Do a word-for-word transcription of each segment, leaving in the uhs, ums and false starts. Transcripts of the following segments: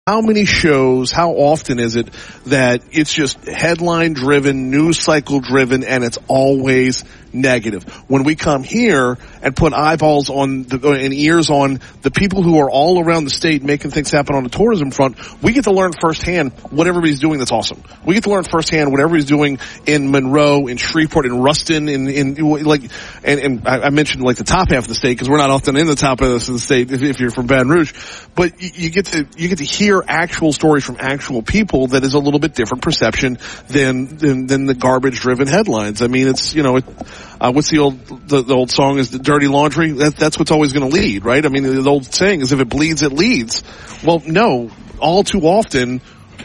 How many shows, how often is it that it's just headline driven, news cycle driven, and it's always negative? When we come here and put eyeballs on the, and ears on the people who are all around the state making things happen on the tourism front, we get to learn firsthand what everybody's doing that's awesome. We get to learn firsthand what everybody's doing in Monroe, in Shreveport, in Ruston, in, in like, and, and I, I mentioned like the top half of the state because we're not often in the top of the state if, if you're from Baton Rouge, but you, you get to, you get to hear actual stories from actual people that is a little bit different perception than, than, than the garbage driven headlines. I mean, it's, you know, it, Uh, what's the old, the, the old song is the dirty laundry? That, that's what's always going to lead, right? I mean, the old saying is if it bleeds, it leads. Well, no, all too often,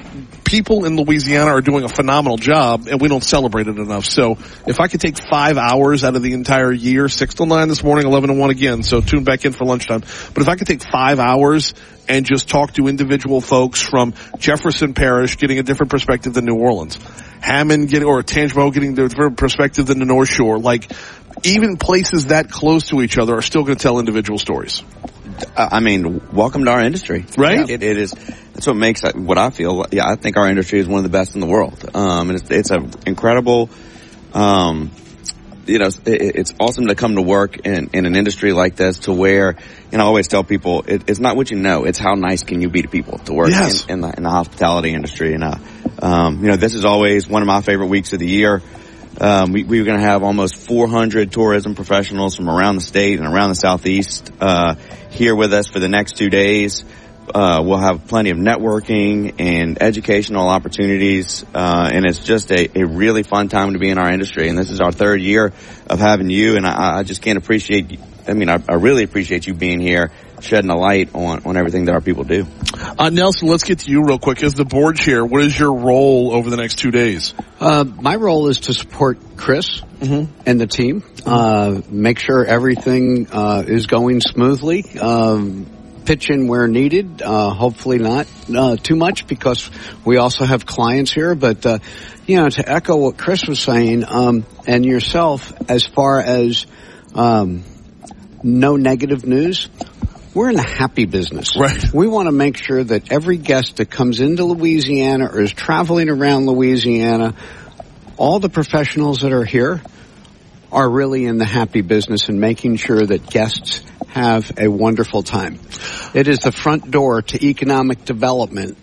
people in Louisiana are doing a phenomenal job and we don't celebrate it enough. So if I could take five hours out of the entire year, six till nine this morning, eleven to one again, so tune back in for lunchtime. But if I could take five hours and just talk to individual folks from Jefferson Parish getting a different perspective than New Orleans, Hammond getting, or Tangipahoa getting a different perspective than the North Shore, like even places that close to each other are still going to tell individual stories. I mean, welcome to our industry. Right? It, it is, that's what makes what I feel. Yeah, I think our industry is one of the best in the world. Um, and it's, it's an incredible, um, you know, it, it's awesome to come to work in, in an industry like this to where, you know, I always tell people it, it's not what you know, it's how nice can you be to people to work yes. in, in, the, in the hospitality industry. And, uh, um, you know, this is always one of my favorite weeks of the year. Um, we, we were going to have almost four hundred tourism professionals from around the state and around the Southeast, uh, here with us for the next two days. Uh, we'll have plenty of networking and educational opportunities, uh, and it's just a, a really fun time to be in our industry. And this is our third year of having you, and I, I just can't appreciate, I mean, I, I really appreciate you being here, shedding a light on, on everything that our people do. Uh, Nelson, let's get to you real quick. As the board chair, what is your role over the next two days? Uh, my role is to support Chris mm-hmm. and the team, uh, make sure everything, uh, is going smoothly, um, pitch in where needed, uh, hopefully not, uh, too much because we also have clients here, but, uh, you know, to echo what Chris was saying, um, and yourself as far as, um, no negative news, we're in the happy business. Right. We want to make sure that every guest that comes into Louisiana or is traveling around Louisiana, all the professionals that are here are really in the happy business and making sure that guests have a wonderful time. It is the front door to economic development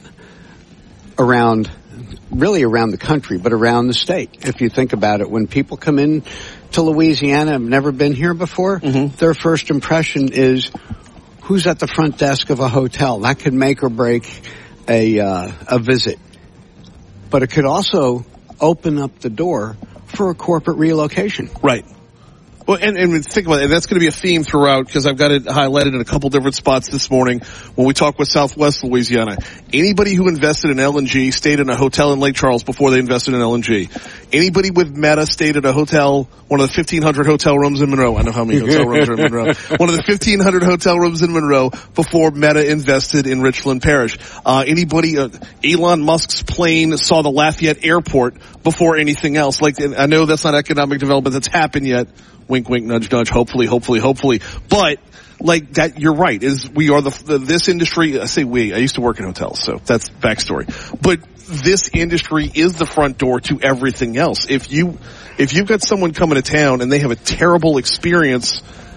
around, really around the country, but around the state. If you think about it, when people come in to Louisiana, have never been here before, mm-hmm. their first impression is, who's at the front desk of a hotel? That could make or break a uh, a visit. But it could also open up the door for a corporate relocation. Right. Well, and, and think about it, and that's going to be a theme throughout because I've got it highlighted in a couple different spots this morning when we talk with Southwest Louisiana. Anybody who invested in L N G stayed in a hotel in Lake Charles before they invested in L N G. Anybody with Meta stayed at a hotel, one of the fifteen hundred hotel rooms in Monroe. I know how many hotel rooms are in Monroe. One of the fifteen hundred hotel rooms in Monroe before Meta invested in Richland Parish. Uh, anybody, uh, Elon Musk's plane saw the Lafayette Airport before anything else. Like, I know that's not economic development that's happened yet. Wink, wink, nudge, nudge. Hopefully, hopefully, hopefully. But like that, you're right. Is we are the, the this industry. I say we. I used to work in hotels, so that's backstory. But this industry is the front door to everything else. If you if you've got someone coming to town and they have a terrible experience,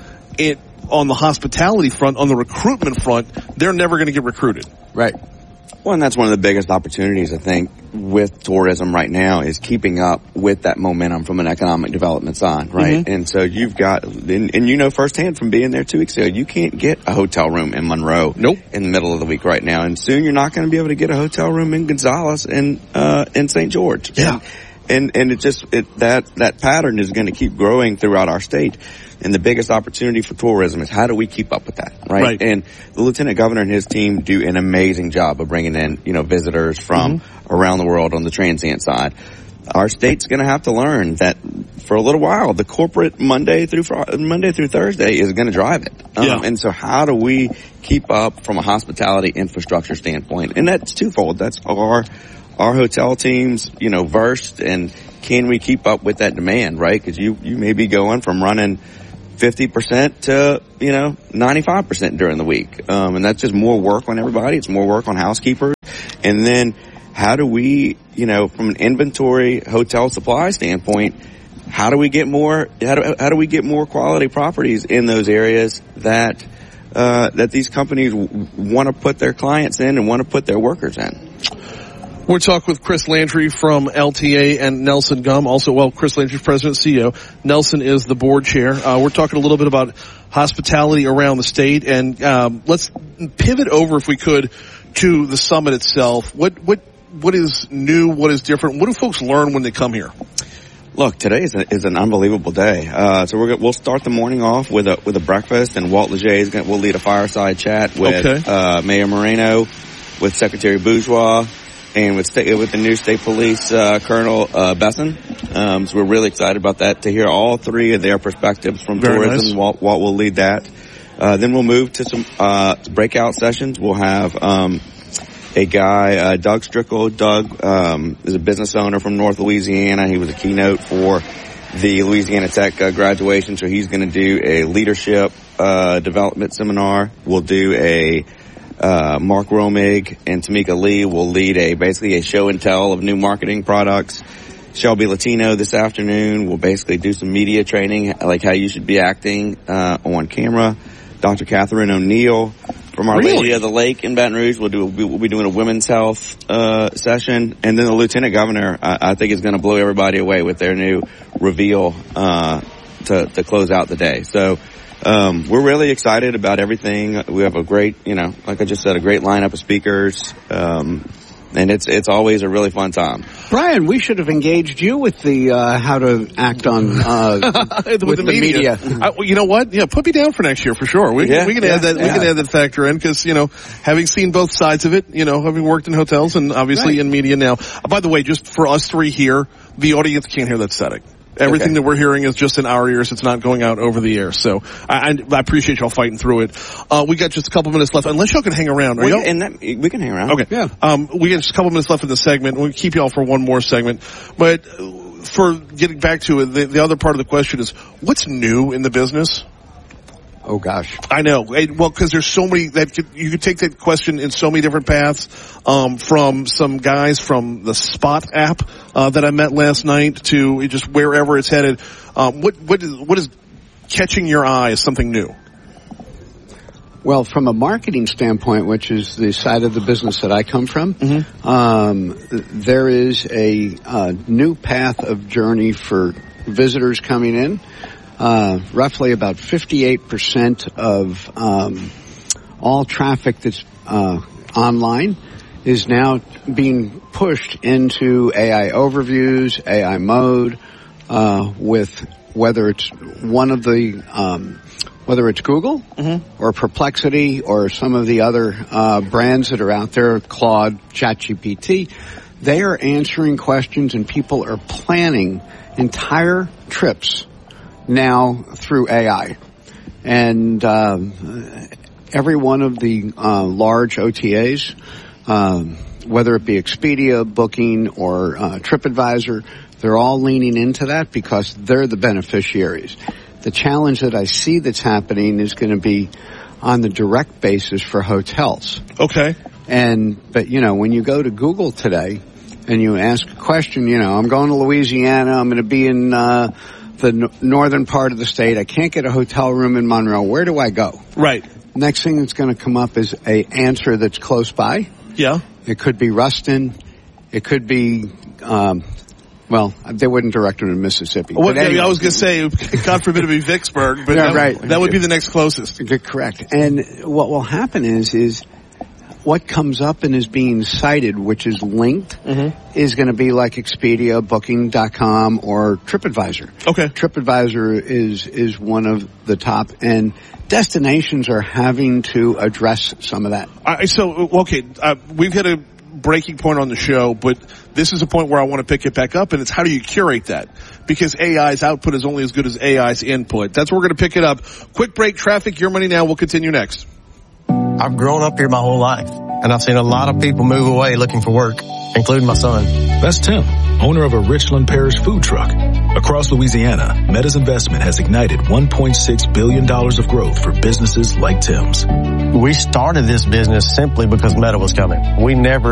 it on the hospitality front, on the recruitment front, they're never going to get recruited. Right. Well, and that's one of the biggest opportunities, I think, with tourism right now is keeping up with that momentum from an economic development side, right? Mm-hmm. And so you've got, and, and you know firsthand from being there two weeks ago, you can't get a hotel room in Monroe nope. in the middle of the week right now. And soon you're not going to be able to get a hotel room in Gonzales and, uh, in Saint George. Yeah. And, and, and it just, it, that, that pattern is going to keep growing throughout our state. And the biggest opportunity for tourism is how do we keep up with that, right? Right. And the Lieutenant Governor and his team do an amazing job of bringing in, you know, visitors from mm-hmm. around the world on the transient side. Our state's going to have to learn that for a little while, the corporate Monday through Friday, Monday through Thursday is going to drive it. Um, yeah. And so how do we keep up from a hospitality infrastructure standpoint? And that's twofold. That's our, our hotel teams, you know, versed, and can we keep up with that demand, right? Because you, you may be going from running fifty percent to, you know, ninety-five percent during the week. Um, and that's just more work on everybody. It's more work on housekeepers. And then how do we, you know, from an inventory hotel supply standpoint, how do we get more, how do, how do we get more quality properties in those areas that, uh, that these companies w- want to put their clients in and want to put their workers in? We're talking with Chris Landry from L T A and Nelson Gum. Also, well, Chris Landry, President and C E O. Nelson is the board chair. Uh, we're talking a little bit about hospitality around the state. And um, let's pivot over, if we could, to the summit itself. What what what is new? What is different? What do folks learn when they come here? Look, today is, a, is an unbelievable day. Uh, so we're gonna, we'll start the morning off with a with a breakfast, and Walt Leger is going will lead a fireside chat with okay. uh, Mayor Moreno, with Secretary Bourgeois, and with state, with the new state police uh, Colonel uh, Besson. Um, so we're really excited about that, to hear all three of their perspectives from Very tourism. Nice. Walt, Walt will lead that. Uh, then we'll move to some uh, breakout sessions. We'll have um, a guy, uh, Doug Strickle. Doug um, is a business owner from North Louisiana. He was a keynote for the Louisiana Tech uh, graduation, so he's going to do a leadership uh, development seminar. We'll do a Uh, Mark Romig and Tamika Lee will lead a basically a show and tell of new marketing products. Shelby Latino this afternoon will basically do some media training, like how you should be acting uh, on camera. Doctor Catherine O'Neill from Our Really? Lady of the Lake in Baton Rouge will do. We'll be doing a women's health uh, session, and then the Lieutenant Governor, I, I think, is going to blow everybody away with their new reveal uh, to to close out the day. So. Um, we're really excited about everything. We have a great, you know, like I just said, a great lineup of speakers. Um, and it's, it's always a really fun time. Brian, we should have engaged you with the, uh, how to act on, uh, with, with the, the media. media. I, well, you know what? Yeah, put me down for next year for sure. We, Yeah, we can yeah, add that, yeah. we can add that factor in, because, you know, having seen both sides of it, you know, having worked in hotels and obviously Right. in media now. Uh, by the way, just for us three here, the audience can't hear that static. Everything Okay. that we're hearing is just in our ears. It's not going out over the air. So I, I appreciate y'all fighting through it. Uh, we got just a couple minutes left. Unless y'all can hang around. Are We, y'all? and that, we can hang around. Okay. Yeah. Um, we got just a couple minutes left in the segment. We'll keep y'all for one more segment. But for getting back to it, the, the other part of the question is, what's new in the business? Oh gosh. I know. It, well, because there's so many that could, you could take that question in so many different paths. Um, from some guys from the Spot app uh, that I met last night to just wherever it's headed. Um, what what is what is catching your eye as something new? Well, from a marketing standpoint, which is the side of the business that I come from, mm-hmm. um, there is a uh, new path of journey for visitors coming in. Uh, roughly about fifty-eight percent of um, all traffic that's uh, online is now being pushed into A I overviews, A I mode, uh, with whether it's one of the um, whether it's Google mm-hmm. or Perplexity or some of the other uh, brands that are out there, Claude, ChatGPT. They are answering questions, and people are planning entire trips now through A I. And um, every one of the uh, large O T As, um, whether it be Expedia, Booking, or uh, TripAdvisor, they're all leaning into that because they're the beneficiaries. The challenge that I see that's happening is going to be on the direct basis for hotels. Okay. And, but you know, when you go to Google today and you ask a question, you know, I'm going to Louisiana, I'm going to be in, uh, the n- northern part of the state. I can't get a hotel room in Monroe. Where do I go? Right. Next thing that's going to come up is a answer that's close by. Yeah. It could be Ruston. It could be, um, well, they wouldn't direct them to Mississippi. Well, But anyway. I was going to say, God forbid it be Vicksburg, but Yeah, that, right. that would be the next closest. Correct. And what will happen is, is what comes up and is being cited, which is linked, mm-hmm. is going to be like Expedia, Booking dot com, or TripAdvisor. Okay. TripAdvisor is, is one of the top, and destinations are having to address some of that. I, so, okay, uh, we've hit a breaking point on the show, but this is a point where I want to pick it back up, and it's how do you curate that? Because A I's output is only as good as A I's input. That's where we're going to pick it up. Quick break, traffic, your money now. We'll continue next. I've grown up here my whole life. and I've seen a lot of people move away looking for work, including my son. That's Tim, owner of a Richland Parish food truck. Across Louisiana, Meta's investment has ignited one point six billion dollars of growth for businesses like Tim's. We started this business simply because Meta was coming. We never